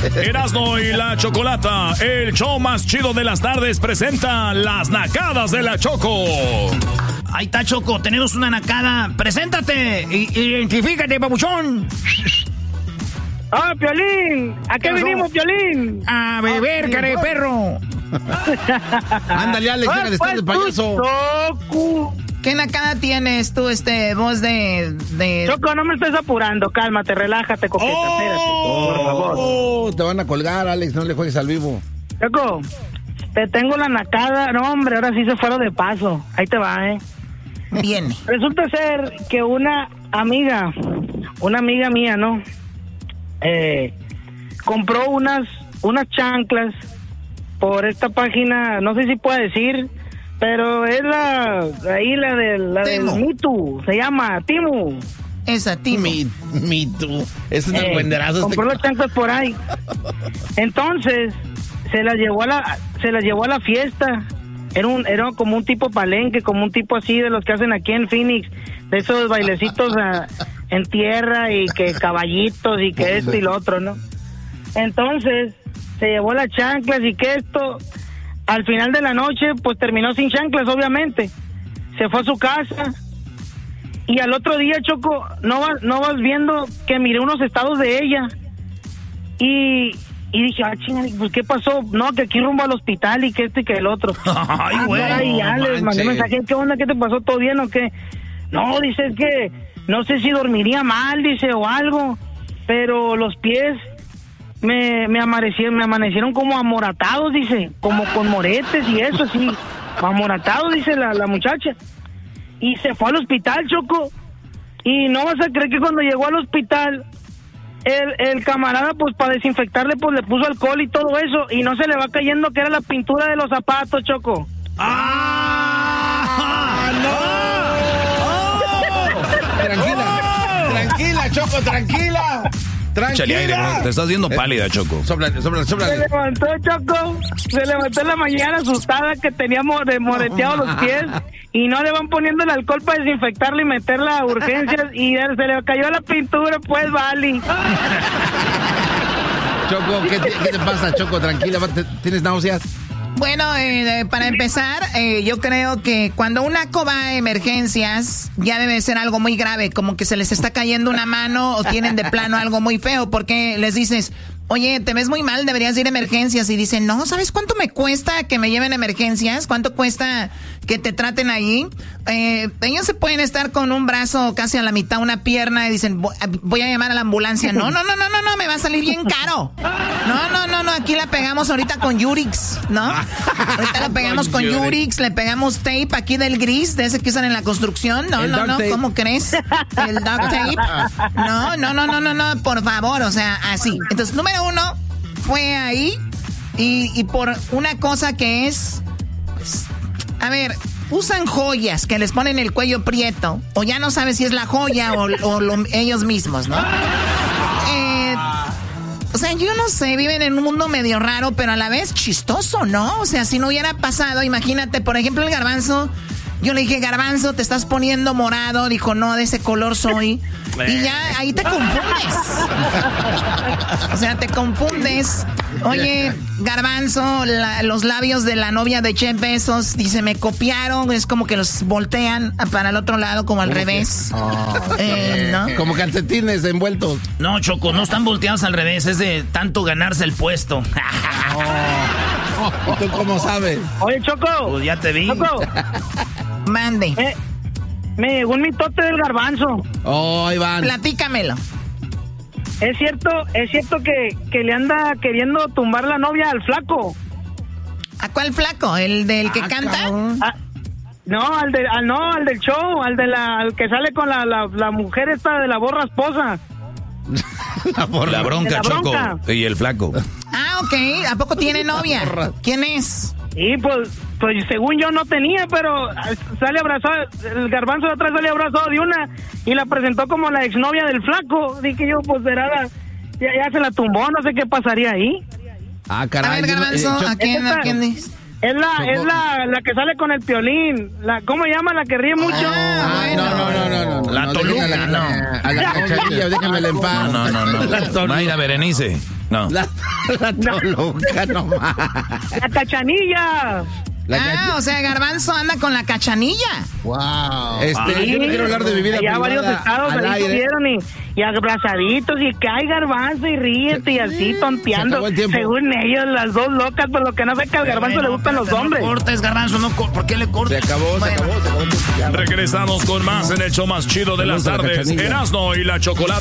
Erasmo y la Chocolata, el show más chido de las tardes, presenta las nacadas de la Choco. Ahí está, Choco, tenemos una nacada. Preséntate, identifícate, babuchón. ¡Ah, Piolín! ¿A qué vinimos, Piolín? A beber, cara de perro. Ándale, Alex, deja de estar de payaso. ¿Qué nacada tienes tú, voz de... Choco, no me estés apurando, cálmate, relájate, coqueta, espérate, por favor. Te van a colgar, Alex, no le juegues al vivo. Choco, te tengo la nacada. No, hombre, ahora sí se fueron de paso. Ahí te va, Viene. Resulta ser que una amiga mía, ¿no? Compró unas chanclas por esta página, no sé si puedo decir, pero es la del Mitu, se llama Timu. Esa, Timu. Mitu. Es un buenderazo. Compró las chanclas por ahí. Entonces, se las llevó a la fiesta. Era como un tipo palenque, como un tipo así de los que hacen aquí en Phoenix, de esos bailecitos en tierra y que caballitos y que esto y lo otro, ¿no? Entonces, se llevó las chanclas y que esto, al final de la noche, pues terminó sin chanclas, obviamente. Se fue a su casa y al otro día, Choco, no vas viendo que miré unos estados de ella y dije, chinga, pues ¿qué pasó? No, que aquí rumbo al hospital y que esto y que el otro. Ay, güey. Ya les mandé mensaje, ¿qué onda? ¿Qué te pasó? ¿Todo bien o qué? No, dice, es que no sé si dormiría mal, dice, o algo, pero los pies me amanecieron como amoratados, dice, como con moretes y eso, así, amoratados, dice la muchacha. Y se fue al hospital, Choco, y no vas a creer que cuando llegó al hospital, el camarada, pues para desinfectarle, pues le puso alcohol y todo eso, y no se le va cayendo que era la pintura de los zapatos, Choco. Tranquila, Choco, tranquila. Échale aire, ¿no? Te estás viendo pálida, Choco. Sóplale. Se levantó, Choco, se levantó en la mañana asustada que teníamos moreteados los pies y no le van poniendo el alcohol para desinfectarle y meterla a urgencias y se le cayó la pintura, pues, vale. Choco, ¿qué te pasa, Choco? Tranquila, ¿tienes náuseas? Bueno, para empezar, yo creo que cuando un naco va a emergencias, ya debe ser algo muy grave, como que se les está cayendo una mano o tienen de plano algo muy feo, porque les dices, oye, te ves muy mal, deberías ir a emergencias, y dicen, no, ¿sabes cuánto me cuesta que me lleven a emergencias? ¿Cuánto cuesta que te traten ahí? Ellos se pueden estar con un brazo casi a la mitad, una pierna, y dicen, voy a llamar a la ambulancia. No, me va a salir bien caro. No, aquí la pegamos ahorita con Yurix, ¿no? Ahorita la pegamos con Yurix, le pegamos tape aquí del gris, de ese que usan en la construcción. No, ¿cómo crees? El duct tape. No, por favor, o sea, así. Entonces, número uno, fue ahí y por una cosa que es, pues, a ver, usan joyas que les ponen el cuello prieto, o ya no sabes si es la joya o ellos mismos, ¿no? O sea, yo no sé, viven en un mundo medio raro, pero a la vez chistoso, ¿no? O sea, si no hubiera pasado, imagínate, por ejemplo, el Garbanzo. Yo le dije, Garbanzo, te estás poniendo morado. Dijo, no, de ese color soy. Y ya, ahí te confundes. O sea, te confundes. Oye, Garbanzo, los labios de la novia de Jeff Bezos, dice, me copiaron. Es como que los voltean para el otro lado, como al revés. ¿No? Como calcetines envueltos. No, Choco, no están volteados al revés. Es de tanto ganarse el puesto. ¿Y tú cómo sabes? Oye, Choco. Pues ya te vi. Choco. Mande. Me llegó un mitote del Garbanzo. Oh, Iván. Platícamelo. Es cierto que le anda queriendo tumbar la novia al flaco. ¿A cuál flaco? ¿El del que canta? No, al del show, al que sale con la mujer esta de la voz rasposa. La bronca, Choco. Y el flaco. Ah, ok. ¿A poco tiene novia? ¿Quién es? Sí, pues según yo no tenía, pero sale abrazado, el Garbanzo de atrás sale abrazado de una y la presentó como la exnovia del flaco. Dije yo, pues ya se la tumbó, no sé qué pasaría ahí. Ah, caray. A ver, Garbanzo, ¿a quién dices? Es la que sale con el Piolín. ¿Cómo se llama? La que ríe mucho. No. La Toluca, no. A la Cachanilla, déjamela en paz. No. Mayra Berenice. No. La Toluca, no más. La Cachanilla. O sea, Garbanzo anda con la Cachanilla. Wow. Yo no quiero hablar de mi vida ya privada. Varios estados al me aire. hicieron y abrazaditos y que hay Garbanzo y ríete y así tonteando. Según ellos, las dos locas, por lo que no sé que al Garbanzo le gustan los hombres. No cortes, Garbanzo, ¿por qué le cortes? Se acabó. Regresamos con más en el show más chido de las tardes. Erasmo y la Chocolata.